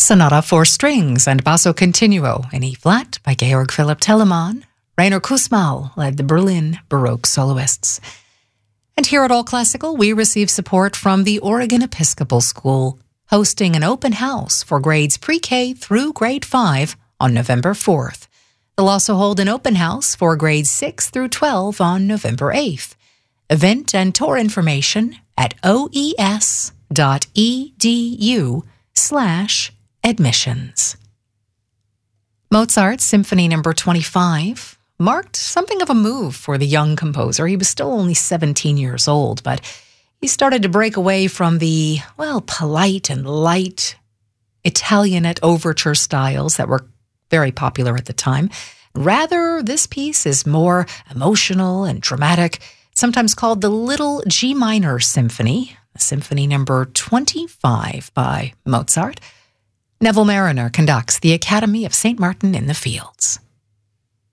Sonata for Strings and Basso Continuo in E-flat by Georg Philipp Telemann. Rainer Kussmaul led the Berlin Baroque soloists. And here at All Classical, we receive support from the Oregon Episcopal School, hosting an open house for grades pre-K through grade 5 on November 4th. They'll also hold an open house for grades 6 through 12 on November 8th. Event and tour information at oes.edu/admissions. Mozart's Symphony No. 25 marked something of a move for the young composer. He was still only 17 years old, but he started to break away from the, polite and light Italianate overture styles that were very popular at the time. Rather, this piece is more emotional and dramatic, sometimes called the Little G Minor Symphony, Symphony No. 25 by Mozart. Neville Marriner conducts the Academy of St. Martin in the Fields.